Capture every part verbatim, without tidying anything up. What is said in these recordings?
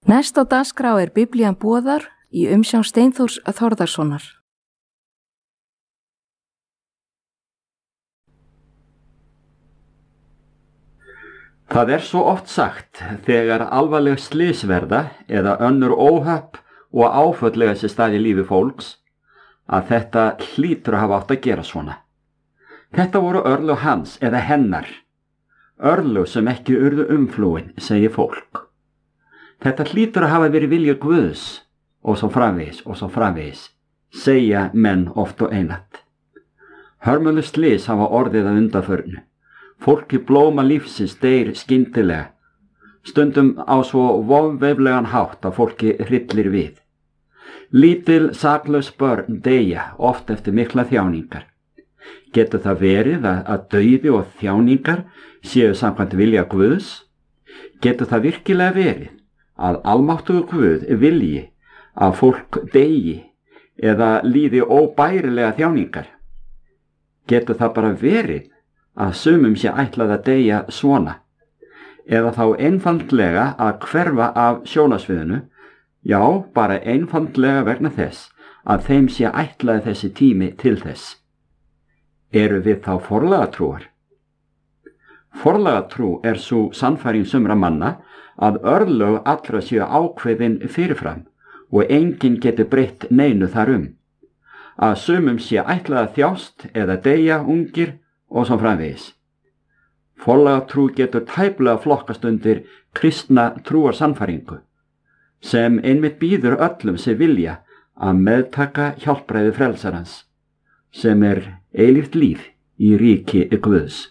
Næst á dagskrá er Biblían boðar í umsjón Steinþórs Þórðarsonar. Það er svo oft sagt þegar alvarleg slys verða eða önnur óhöpp og áfölllega sér stað í lífi fólks að þetta hlýtur að hafa átt að gera svona. Þetta voru örlög hans eða hennar, örlög sem ekki urðu umflúin, segir fólk. Þetta hlýtur að hafa verið vilja Guðs og svo framvegis og svo framvegis, segja menn oft og einatt. Hörmuleg slys hafa orðið að undanförnu. Fólk í blóma lífsins deyr skyndilega, stundum á svo vofveiflegan hátt að fólki hryllir við. Lítil saklaus börn deyja oft eftir mikla þjáningar. Getur það verið að, að dauði og þjáningar séu samkvæmt vilja Guðs? Getur það virkilega verið að almáttugur Guð vilji að fólk deyi eða líði óbærilega þjáningar? Getur það bara verið að sumum sé ætlað að deyja svona, eða þá einfaldlega að hverfa af sjónasviðinu, já, bara einfaldlega vegna þess að þeim sé ætlað þessi tími til þess. Eru við þá forlagatrúar? Forlagatrú er svo sannfæring sumra manna að örlög allra séu ákveðin fyrirfram og enginn getur breytt neinu þar um, að sumum sé ætlað að þjást eða deyja ungir og svo framvegis. Forlagatrú getur tæplega flokkast undir kristna trúar sannfæringu, sem einmitt býður öllum sem vilja að meðtaka hjálpræði frelsarans, sem er eilíft líf í ríki Guðs.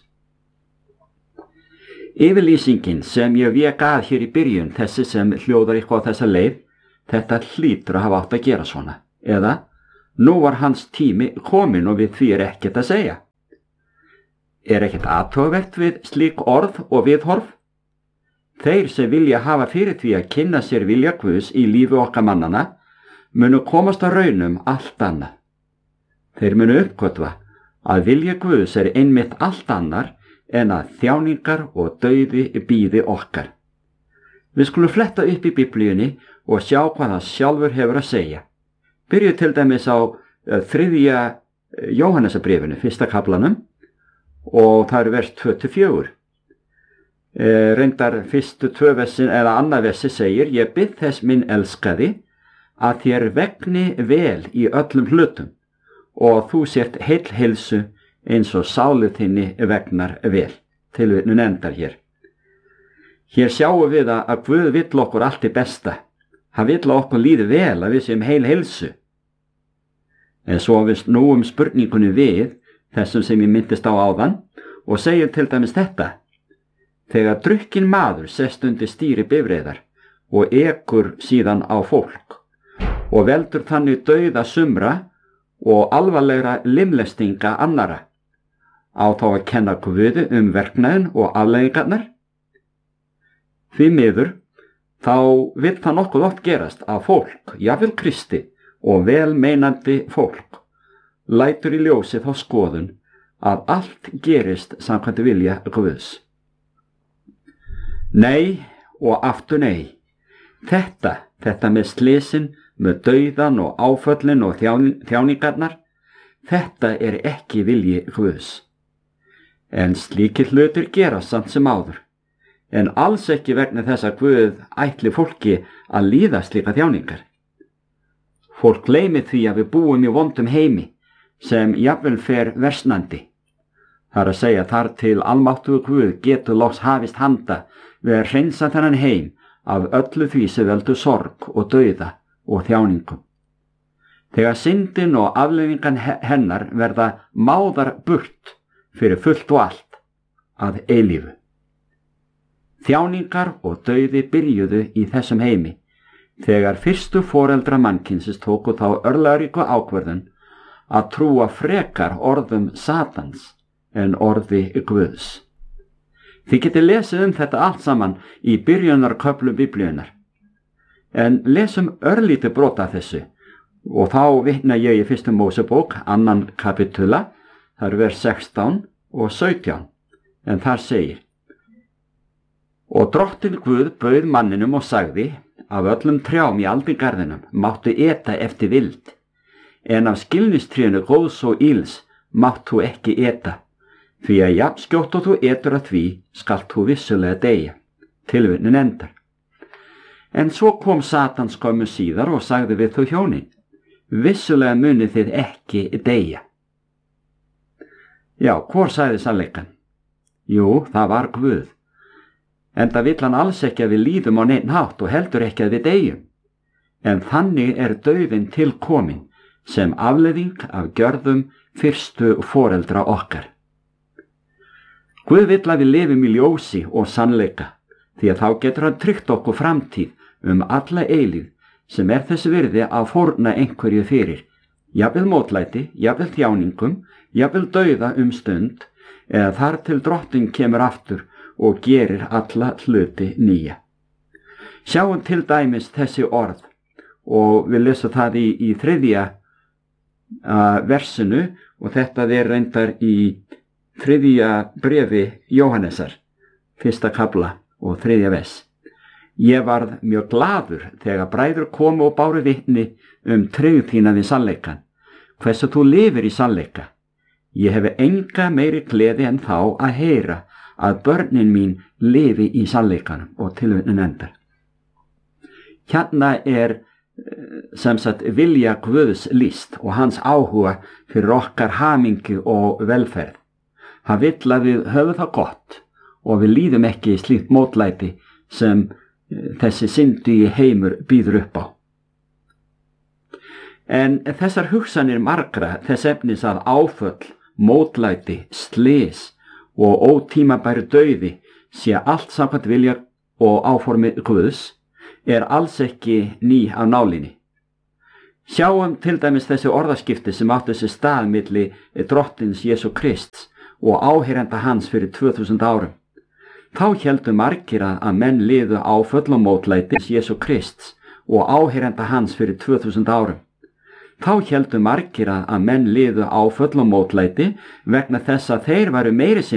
Yfirlýsingin sem ég vék að hér í byrjun, þessi sem hljóðar eitthvað á þessa leið, þetta hlýtur að hafa átt að gera svona, eða nú var hans tími kominn og við því er ekkert að segja. Er ekkert athugavert við slík orð og viðhorf? Þeir sem vilja hafa fyrir því að kynna sér vilja Guðs í lífi okkar mannana munu komast að raunum allt annað. Þeir munu uppgötva að vilja Guðs er einmitt allt annar en að þjáningar og dauði bíði okkar. Við skulum fletta upp í Biblíunni og sjá hvað það sjálfur hefur að segja. Byrju til dæmis á þriðja Jóhannesarbréfinu, fyrsta kaflanum, og það eru vers tvö til fjögur. E, reyndar fyrstu tvö versin eða annað versi segir: Ég bið þess minn elskaði að þér vegni vel í öllum hlutum og þú sért heill heilsu eins og sálið þinni vegnar vel. Tilvitnun endar hér. Hér sjáum við að Guð vill okkur allt í besta. Hann vill að okkur líði vel, að við séum heil heilsu. En svo við snúum spurningunni við þessum sem ég myndist á áðan og segjum til dæmis þetta: Þegar drukkin maður sest undir stýri bifreiðar og ekur síðan á fólk og veldur þannig dauða sumra og alvarlegra limlestinga annara, á þá að kenna Guði um verknaðinn og afleiðingarnar? Því miður, þá vill það nokkuð oft gerast að fólk, jafnvel Kristi og velmeinandi fólk, lætur í ljósi þá skoðun að allt gerist samkvæmt vilja Guðs. Nei og aftur nei. Þetta, þetta með slysin, með dauðan og áföllin og þjáningarnar, þetta er ekki vilji Guðs. En slíkir hlutir gerast samt sem áður, en alls ekki vegna þess að Guð ætli fólki að líða slíka þjáningar. Fólk gleymir því að við búum í vondum heimi, sem jafnvel fer versnandi. Það er að segja þar til almáttugur Guð getur loks hafist handa við að hreinsa þennan heim af öllu því sem veldur sorg og dauða og þjáningum. Þegar syndin og afleiðingan hennar verða máðar burt fyrir fullt og allt að eilífu. Þjáningar og dauði byrjuðu í þessum heimi þegar fyrstu foreldra mannkynsins tóku þá örlaríku ákvörðun að trúa frekar orðum Satans en orði Guðs. Þið getið lesið um þetta allt saman í byrjunarköflum Biblíunnar. En lesum örlítið brot af þessu og þá vitna ég í fyrstu Mósebók, annan kapitula, það eru vers sextán og sautján, en þar segir: Og drottinn Guð bauð manninum og sagði: af öllum trjám í aldingarðinum máttu eta eftir vild, en af skilnistrénu góðs og íls mátt þú ekki eta, því að jafn skjótt og þú etur að því skalt þú vissulega deyja. Tilvitnunin endar. En svo kom Satan skömmu síðar og sagði við þau hjónin, vissulega munið þið ekki deyja. Já, hvor sagði sannleikann? Jú, það var Guð. Enda vill hann alls ekki að við líðum á neinn hátt og heldur ekki að við deyjum. En þannig er dauðinn til komin sem afleiðing af gjörðum fyrstu foreldra okkar. Guð vill að við lifum í ljósi og sannleika, því að þá getur hann tryggt okkur framtíð um alla eilíð sem er þess virði að fórna einhverju fyrir, jafnvel mótlæti, jafnvel þjáningum, jafnvel dauða um stund, eða þar til drottinn kemur aftur og gerir alla hluti nýja. Sjáum til dæmis þessi orð, og við lesum það í, í þriðja uh, versinu, og þetta er reyndar í þriðja brefi Jóhannesar, fyrsta kafla og þriðja vers. Ég varð mjög glaður þegar bræður komu og báru vitni um tryggð þína við sannleikann, hversu þú lifir í sannleika. Ég hefi enga meiri gleði en þá að heyra að börnin mín lifi í sannleikanum, og tilvitnunin endar. Hérna er sem sagt vilja Guðs lýst og hans áhuga fyrir okkar hamingju og velferð. Hann vill að við höfum það gott og við líðum ekki slíkt mótlæti sem þessi syndugi heimur býður upp á. En þessar hugsanir margra þess efnis að áföll, mótlæti, slys og ótímabæru dauði sé allt samkvæmt vilja og áformi Guðs er alls ekki ný af nálinni. Sjáum til dæmis þessi orðaskipti sem áttu sér stað milli drottins Jesú Krists og áheyrenda hans fyrir tvö þúsund árum. Þá héldu margir að menn liðu áföll og mótlæti Jesú Krists og áheyrenda hans fyrir tvö þúsund árum. Þá héldu margir að menn liðu áföll og mótlæti vegna þess að þeir væru meiri sinni